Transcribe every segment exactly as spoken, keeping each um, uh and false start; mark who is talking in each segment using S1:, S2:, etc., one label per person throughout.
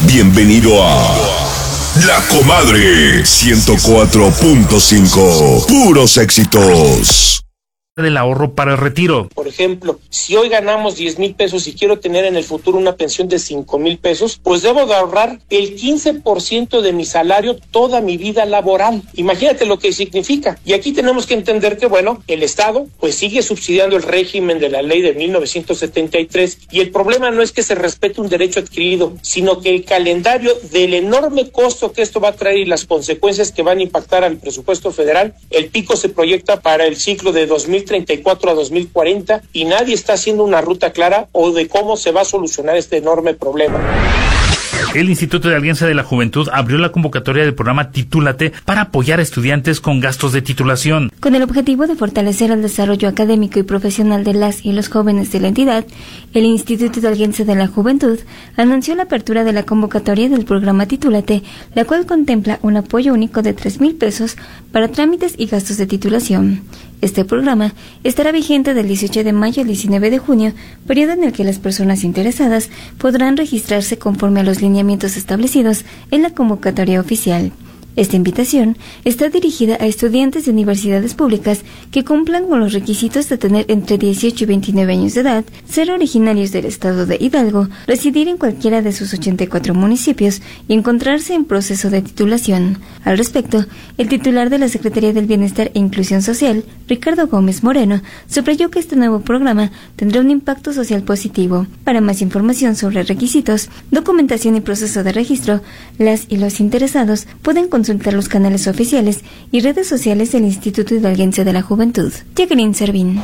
S1: Bienvenido a La Comadre ciento cuatro punto cinco. Puros éxitos.
S2: Del ahorro para el retiro.
S3: Por ejemplo, si hoy ganamos diez mil pesos y quiero tener en el futuro una pensión de cinco mil pesos, pues debo de ahorrar el quince por ciento de mi salario toda mi vida laboral. Imagínate lo que significa. Y aquí tenemos que entender que, bueno, el Estado pues sigue subsidiando el régimen de la ley de mil novecientos setenta y tres, y el problema no es que se respete un derecho adquirido, sino que el calendario del enorme costo que esto va a traer y las consecuencias que van a impactar al presupuesto federal, el pico se proyecta para el ciclo de dos mil treinta y cuatro a dos mil cuarenta y nadie está haciendo una ruta clara o de cómo se va a solucionar este enorme problema.
S2: El Instituto de Alianza de la Juventud abrió la convocatoria del programa Titúlate para apoyar a estudiantes con gastos de titulación.
S4: Con el objetivo de fortalecer el desarrollo académico y profesional de las y los jóvenes de la entidad, el Instituto de Alianza de la Juventud anunció la apertura de la convocatoria del programa Titúlate, la cual contempla un apoyo único de tres mil pesos para trámites y gastos de titulación. Este programa estará vigente del dieciocho de mayo al diecinueve de junio, periodo en el que las personas interesadas podrán registrarse conforme a los lineamientos establecidos en la convocatoria oficial. Esta invitación está dirigida a estudiantes de universidades públicas que cumplan con los requisitos de tener entre dieciocho y veintinueve años de edad, ser originarios del estado de Hidalgo, residir en cualquiera de sus ochenta y cuatro municipios y encontrarse en proceso de titulación. Al respecto, el titular de la Secretaría del Bienestar e Inclusión Social, Ricardo Gómez Moreno, subrayó que este nuevo programa tendrá un impacto social positivo. Para más información sobre requisitos, documentación y proceso de registro, las y los interesados pueden consultar los canales oficiales y redes sociales del Instituto de Alianza de la Juventud. Jacqueline Servín.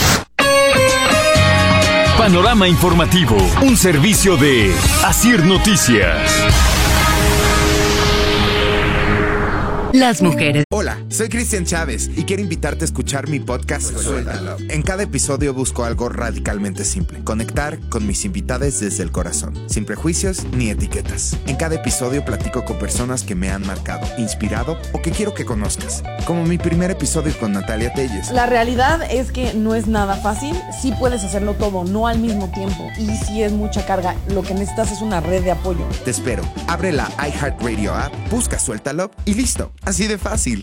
S5: Panorama informativo, un servicio de Asir Noticias.
S6: Las mujeres.
S7: Hola, soy Cristian Chávez y quiero invitarte a escuchar mi podcast Suéltalo. En cada episodio busco algo radicalmente simple: conectar con mis invitados desde el corazón, sin prejuicios ni etiquetas. En cada episodio platico con personas que me han marcado, inspirado o que quiero que conozcas, como mi primer episodio con Natalia Telles.
S8: La realidad es que no es nada fácil. Sí puedes hacerlo todo, no al mismo tiempo, y sí es mucha carga. Lo que necesitas es una red de apoyo.
S7: Te espero. Abre la iHeartRadio app, busca Suéltalo y listo. Así de fácil.